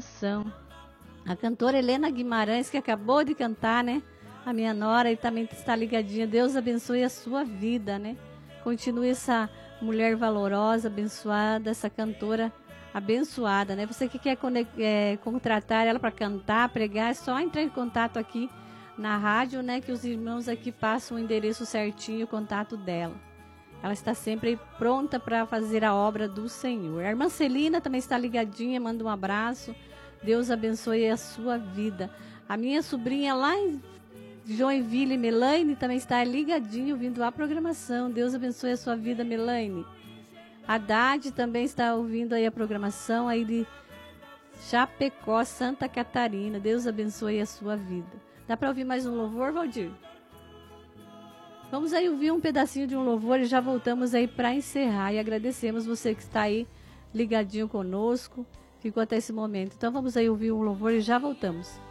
programação. A cantora Helena Guimarães, que acabou de cantar, né? A minha nora, e também está ligadinha. Deus abençoe a sua vida, né? Continue essa mulher valorosa, abençoada, essa cantora abençoada, né? Você que quer contratar ela para cantar, pregar, é só entrar em contato aqui na rádio, né? Que os irmãos aqui passam o endereço certinho, o contato dela. Ela está sempre pronta para fazer a obra do Senhor. A irmã Celina também está ligadinha, manda um abraço. Deus abençoe a sua vida. A minha sobrinha lá em Joinville, Melaine, também está ligadinha, ouvindo a programação. Deus abençoe a sua vida, Melaine. A Haddad também está ouvindo aí a programação aí de Chapecó, Santa Catarina. Deus abençoe a sua vida. Dá para ouvir mais um louvor, Valdir? Vamos aí ouvir um pedacinho de um louvor e já voltamos aí para encerrar. E agradecemos você que está aí ligadinho conosco, ficou até esse momento. Então vamos aí ouvir um louvor e já voltamos.